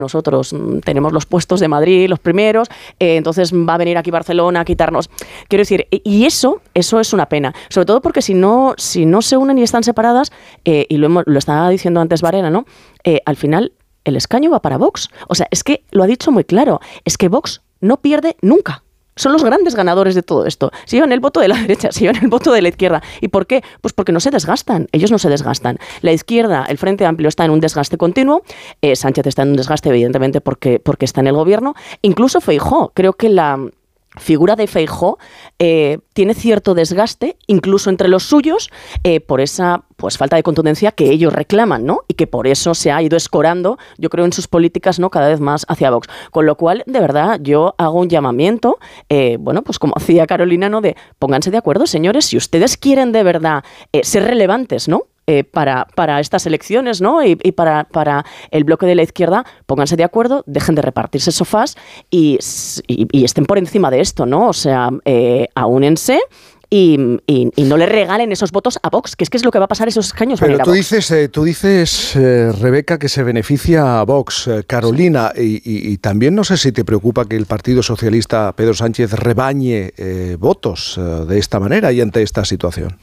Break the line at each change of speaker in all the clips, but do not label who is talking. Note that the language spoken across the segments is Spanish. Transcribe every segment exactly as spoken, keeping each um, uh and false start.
nosotros tenemos los puestos de Madrid, los primeros, eh, entonces va a venir aquí Barcelona a quitarnos. Quiero decir, y eso, eso es una pena. Sobre todo porque si no, si no se unen y están separadas, eh, y lo, hemos, lo estaba diciendo antes Varela, ¿no? Eh, al final el escaño va para Vox. O sea, es que lo ha dicho muy claro, es que Vox no pierde nunca. Son los grandes ganadores de todo esto. Se llevan el voto de la derecha, se llevan el voto de la izquierda. ¿Y por qué? Pues porque no se desgastan. Ellos no se desgastan. La izquierda, el Frente Amplio, está en un desgaste continuo. Eh, Sánchez está en un desgaste, evidentemente, porque, porque está en el gobierno. Incluso Feijóo. Creo que la figura de Feijóo eh, tiene cierto desgaste, incluso entre los suyos, eh, por esa pues falta de contundencia que ellos reclaman, ¿no? Y que por eso se ha ido escorando, yo creo, en sus políticas, ¿no? Cada vez más hacia Vox. Con lo cual, de verdad, yo hago un llamamiento, eh, bueno, pues como hacía Carolina, ¿no? De pónganse de acuerdo, señores, si ustedes quieren de verdad eh, ser relevantes, ¿no? Eh, para, para estas elecciones, ¿no? Y, y para, para el bloque de la izquierda, pónganse de acuerdo, dejen de repartirse sofás y, y, y estén por encima de esto, ¿no? O sea, eh, aúnense y, y, y no le regalen esos votos a Vox, que es que es lo que va a pasar, esos escaños.
Pero
van a
tú
Vox.
dices, eh, tú dices eh, Rebeca, que se beneficia a Vox. Eh, Carolina, sí. y, y, y también no sé si te preocupa que el Partido Socialista, Pedro Sánchez, rebañe eh, votos eh, de esta manera y ante esta situación.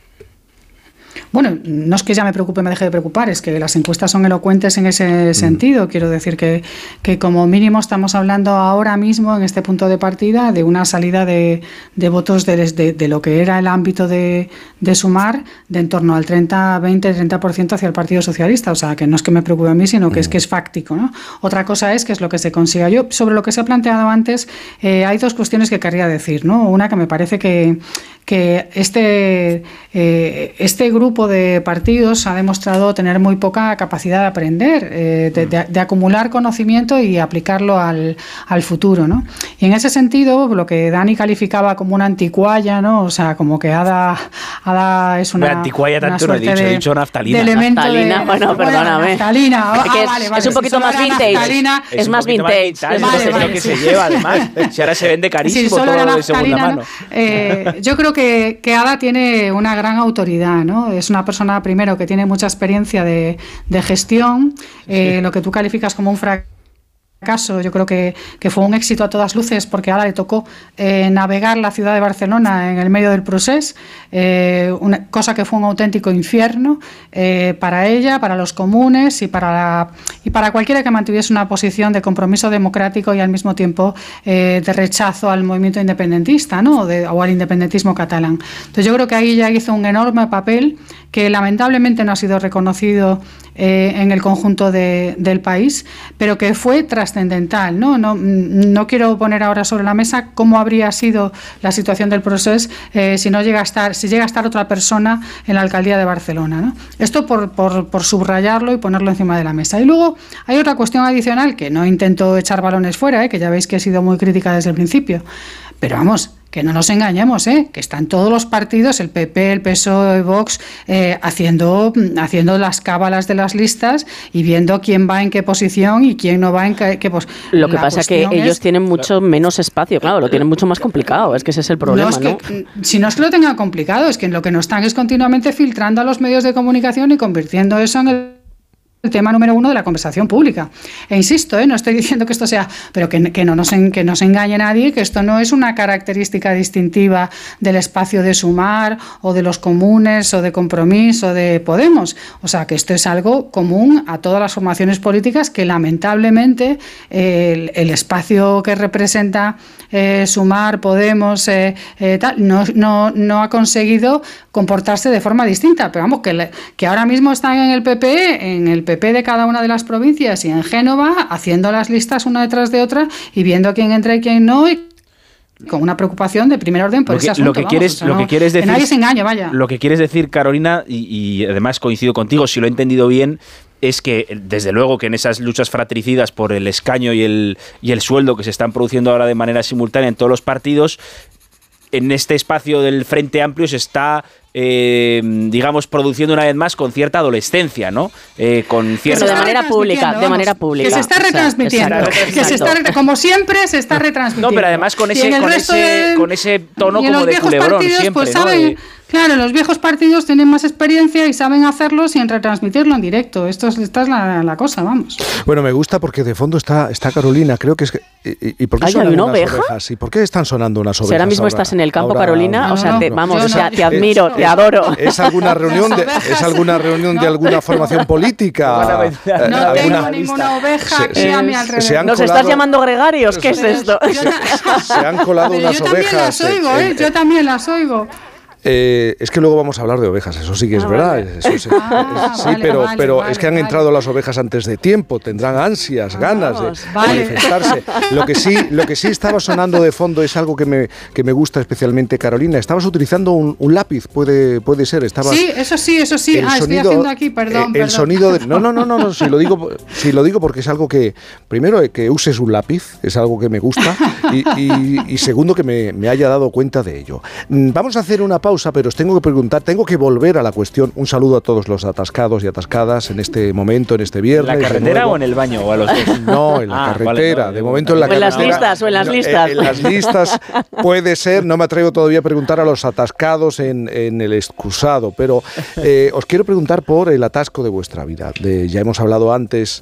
Bueno, no es que ya me preocupe, me deje de preocupar, es que las encuestas son elocuentes en ese sentido. Quiero decir que, que como mínimo estamos hablando ahora mismo, en este punto de partida, de una salida de, de votos de, de, de lo que era el ámbito de, de Sumar, de en torno al treinta, veinte, treinta por ciento hacia el Partido Socialista. O sea, que no es que me preocupe a mí, sino que es que es fáctico, ¿no? Otra cosa es que es lo que se consiga. Yo, sobre lo que se ha planteado antes, eh, hay dos cuestiones que querría decir, ¿no? Una que me parece que, que este, eh, este grupo de partidos ha demostrado tener muy poca capacidad de aprender, eh, de, de, de acumular conocimiento y aplicarlo al, al futuro, ¿no? Y en ese sentido, lo que Dani calificaba como una anticuaya, ¿no? O sea, como que Ada, Ada es una,
una anticuaya
una
tanto no he dicho,
de,
he dicho naftalina.
De elemento
naftalina,
de,
bueno, perdóname.
Naftalina, ah,
que es,
vale, vale,
es un poquito
si
más vintage.
Naftalina,
es,
es
más vintage.
Más vintage.
Es
Vale,
más
vale, es lo que sí. se lleva, además. Si ahora se vende carísimo
si
todo de segunda mano.
¿no? Eh, yo creo que, que Ada tiene una gran autoridad, ¿no? Es una persona, primero, que tiene mucha experiencia de, de gestión, eh, sí. Lo que tú calificas como un fracaso. Caso, yo creo que, que fue un éxito a todas luces porque ahora le tocó eh, navegar la ciudad de Barcelona en el medio del procés, eh, una cosa que fue un auténtico infierno eh, para ella, para los comunes y para, la, y para cualquiera que mantuviese una posición de compromiso democrático y al mismo tiempo eh, de rechazo al movimiento independentista, ¿no? de, o al independentismo catalán. Entonces yo creo que ahí ella hizo un enorme papel que lamentablemente no ha sido reconocido eh, en el conjunto de, del país, pero que fue trascendental, ¿no? No, no quiero poner ahora sobre la mesa cómo habría sido la situación del proceso eh, si no llega a estar, si llega a estar otra persona en la alcaldía de Barcelona, ¿no? Esto por, por, por subrayarlo y ponerlo encima de la mesa. Y luego hay otra cuestión adicional que no intento echar balones fuera, ¿eh? Que ya veis que he sido muy crítica desde el principio, pero vamos, que no nos engañemos, ¿eh? Que están todos los partidos, el P P, el P S O E, Vox, eh, haciendo, haciendo las cábalas de las listas y viendo quién va en qué posición y quién no va en qué, qué posición.
Lo que pasa es que ellos es, tienen mucho menos espacio, claro, lo tienen mucho más complicado, es que ese es el problema, ¿no? Es que,
¿no? Si no es que lo tengan complicado, es que lo que no están es continuamente filtrando a los medios de comunicación y convirtiendo eso en el el tema número uno de la conversación pública. E insisto, ¿eh? No estoy diciendo que esto sea, pero que, que, no nos en, que no se engañe nadie, que esto no es una característica distintiva del espacio de Sumar o de los comunes o de Compromís o de Podemos. O sea, que esto es algo común a todas las formaciones políticas que lamentablemente eh, el, el espacio que representa eh, Sumar, Podemos, eh, eh, tal, no, no, no ha conseguido comportarse de forma distinta. Pero vamos, que, le, que ahora mismo están en el P P, en el P P de cada una de las provincias y en Génova, haciendo las listas una detrás de otra y viendo quién entra y quién no, y con una preocupación de primer orden por
lo que,
ese asunto.
Lo que,
vamos,
quieres,
o sea,
lo
no,
que quieres decir,
que nadie se engañe, vaya.
Lo que quieres decir, Carolina, y, y además coincido contigo, si lo he entendido bien, es que desde luego que en esas luchas fratricidas por el escaño y el, y el sueldo que se están produciendo ahora de manera simultánea en todos los partidos, en este espacio del Frente Amplio se está eh, digamos, produciendo una vez más con cierta adolescencia, ¿no? Eh, con cierta...
Pero de manera pública, de manera pública.
Que se está retransmitiendo. O sea, que se está, como siempre, se está retransmitiendo.
No, pero además con ese, con ese, de, con ese tono como de culebrón
partidos,
siempre,
pues,
¿no?
saben,
De...
Claro, los viejos partidos tienen más experiencia y saben hacerlo sin retransmitirlo en directo. Esto es, esta es la, la cosa, vamos.
Bueno, me gusta porque de fondo está, está Carolina. Creo que es que... ¿Y, y por qué sonan unas ovejas? ¿Y por qué están sonando unas ovejas?
Si ahora mismo
ahora,
estás en el campo,
ahora,
Carolina,
no,
o sea,
no,
te,
no,
vamos,
no,
o sea,
no,
te admiro,
es,
te adoro.
¿Es alguna reunión de, ¿es alguna reunión no. de alguna formación política?
No, no
alguna,
tengo ninguna oveja aquí a mi alrededor.
¿Nos estás llamando gregarios? ¿Qué es esto?
Se, se han colado
Pero
unas
yo
ovejas.
También las oigo, ¿eh? Yo también las oigo.
Eh, es que luego vamos a hablar de ovejas, eso sí que es ah, verdad. Vale. Eso sí, ah, sí vale, pero, vale, pero vale, es que han vale. entrado las ovejas antes de tiempo, tendrán ansias, ganas de vale. manifestarse. Lo que sí, lo que sí estaba sonando de fondo es algo que me, que me gusta especialmente, Carolina. Estabas utilizando un, un lápiz, puede, puede ser. Estabas,
sí, eso sí, eso sí. Ah, sonido, estoy haciendo aquí, perdón.
Eh, el
perdón.
sonido de, no, no, no, no, no si lo digo, si lo digo porque es algo que, primero, que uses un lápiz, es algo que me gusta, y, y, y segundo, que me, me haya dado cuenta de ello. Vamos a hacer una pausa, pero os tengo que preguntar, tengo que volver a la cuestión. Un saludo a todos los atascados y atascadas en este momento, en este viernes.
¿En la carretera o en el baño? O a los dos?
No, en la ah, carretera. Vale, no, de momento en la
o
carretera.
En las listas, o en las listas.
Eh, en las listas puede ser, no me atrevo todavía a preguntar a los atascados en, en el excusado, pero eh, os quiero preguntar por el atasco de vuestra vida. De, ya hemos hablado antes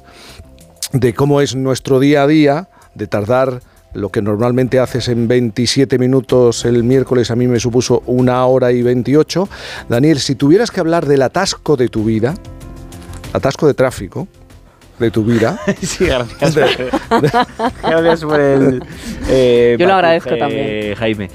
de cómo es nuestro día a día, de tardar... Lo que normalmente haces en veintisiete minutos el miércoles a mí me supuso una hora y veintiocho. Daniel, si tuvieras que hablar del atasco de tu vida, atasco de tráfico de tu vida...
Sí, gracias. De, gracias por el...
Eh, Yo lo agradezco eh, también.
Jaime.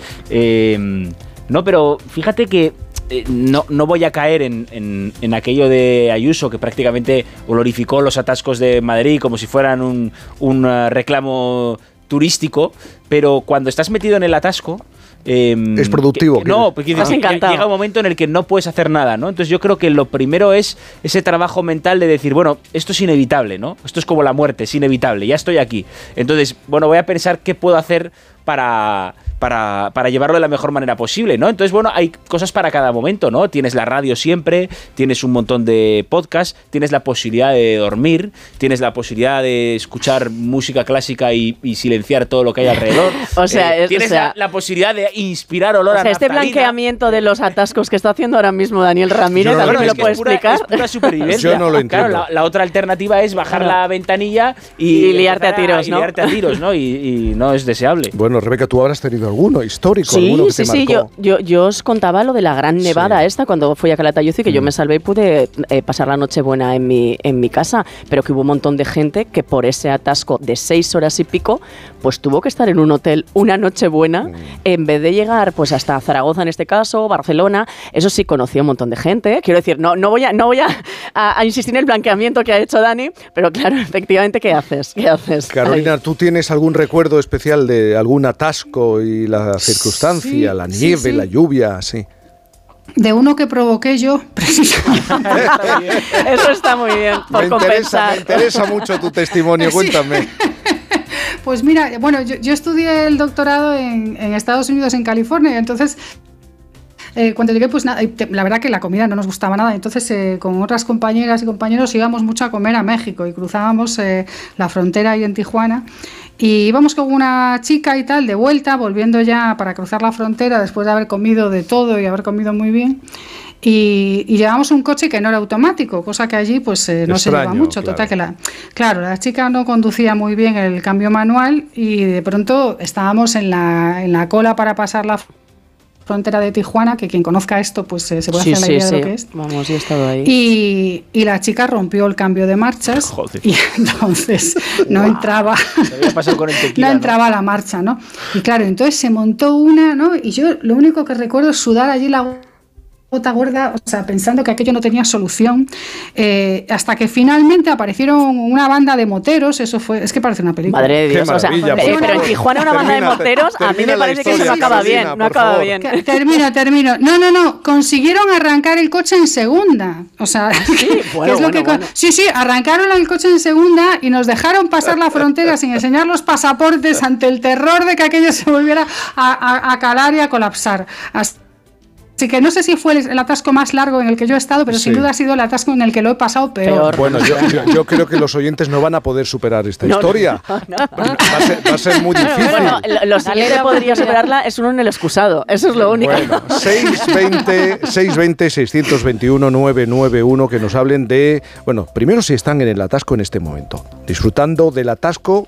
Eh, no, pero fíjate que eh, no, no voy a caer en, en, en aquello de Ayuso, que prácticamente glorificó los atascos de Madrid como si fueran un, un uh, reclamo... turístico, pero cuando estás metido en el atasco... Eh,
es productivo.
Que, que no, porque
estás encantado.
Llega un momento en el que no puedes hacer nada, ¿no? Entonces yo creo que lo primero es ese trabajo mental de decir, bueno, esto es inevitable, ¿no? Esto es como la muerte, es inevitable, ya estoy aquí. Entonces, bueno, voy a pensar qué puedo hacer para... Para, para llevarlo de la mejor manera posible, ¿no? Entonces, bueno, hay cosas para cada momento, ¿no? Tienes la radio siempre, tienes un montón de podcasts, tienes la posibilidad de dormir, tienes la posibilidad de escuchar música clásica y, y silenciar todo lo que hay alrededor.
O sea,
eh,
es,
tienes
o sea,
la, la posibilidad de inspirar olor
o sea,
a
este
naftalina.
Blanqueamiento de los atascos que está haciendo ahora mismo Daniel Ramírez,
no,
¿alguien
no,
me lo
es
puede
es pura,
explicar?
Es pura supervivencia.
Yo no lo entiendo.
Claro, la, la otra alternativa es bajar claro. la ventanilla y,
y liarte a tiros,
y
¿no?
liarte a tiros, ¿no? Y, y no es deseable.
Bueno, Rebeca, tú habrás tenido alguno histórico,
sí,
alguno que
sí,
te
sí,
marcó.
Yo, yo, yo os contaba lo de la gran nevada sí. esta cuando fui a Calatayud y que mm. yo me salvé y pude eh, pasar la noche buena en mi, en mi casa, pero que hubo un montón de gente que por ese atasco de seis horas y pico, pues tuvo que estar en un hotel una noche buena mm. en vez de llegar pues hasta Zaragoza en este caso, Barcelona. Eso sí, conocí a un montón de gente. Quiero decir, no, no voy, a, no voy a, a, a insistir en el blanqueamiento que ha hecho Dani, pero claro, efectivamente, ¿qué haces? ¿Qué haces?
Carolina,
Ahí.
¿tú tienes algún recuerdo especial de algún atasco y la circunstancia, sí, la nieve, sí, sí. la lluvia, sí?
De uno que provoqué yo, precisamente.
Eso está muy bien, por
me
compensar.
Interesa, me interesa mucho tu testimonio, cuéntame.
Sí. Pues mira, bueno, yo, yo estudié el doctorado en, en Estados Unidos, en California, entonces... Eh, cuando llegué, pues nada, la verdad que la comida no nos gustaba nada, entonces eh, con otras compañeras y compañeros íbamos mucho a comer a México y cruzábamos eh, la frontera ahí en Tijuana y íbamos con una chica y tal, de vuelta, volviendo ya para cruzar la frontera después de haber comido de todo y haber comido muy bien. Y, y llevamos un coche que no era automático, cosa que allí pues eh, no Extraño, se lleva mucho. Claro. Total que la, claro, la chica no conducía muy bien el cambio manual y de pronto estábamos en la, en la cola para pasar la frontera de Tijuana, que quien conozca esto pues eh, se puede sí, hacer la idea sí, de lo
sí.
que es.
Vamos, yo he estado ahí.
Y, y la chica rompió el cambio de marchas.
Joder.
Y entonces no wow. entraba
con el tequila,
no entraba ¿no? la marcha, ¿no? Y claro, entonces se montó una, ¿no? Y yo lo único que recuerdo es sudar allí la gota gorda, o sea, pensando que aquello no tenía solución, eh, hasta que finalmente aparecieron una banda de moteros. Eso fue, es que parece una película.
Madre de Dios, o sea, eh, pero en Tijuana una banda termina, de moteros, a mí me parece que eso no acaba bien, no acaba favor. bien.
Termino, termino. No, no, no, consiguieron arrancar el coche en segunda. O sea,
sí, bueno,
es lo
bueno,
que
bueno.
sí, sí, arrancaron el coche en segunda y nos dejaron pasar la frontera sin enseñar los pasaportes ante el terror de que aquello se volviera a, a, a calar y a colapsar. Hasta Así que no sé si fue el, el atasco más largo en el que yo he estado, pero sí. sin duda ha sido el atasco en el que lo he pasado peor.
Bueno, yo, yo, yo creo que los oyentes no van a poder superar esta no, historia. No, no. Va, a ser, va a ser muy difícil.
Bueno, lo, lo siguiente podría superarla es uno en el excusado. Eso es lo único.
Bueno, seis veinte, seiscientos veintiuno, novecientos noventa y uno, que nos hablen de, bueno, primero si están en el atasco en este momento, disfrutando del atasco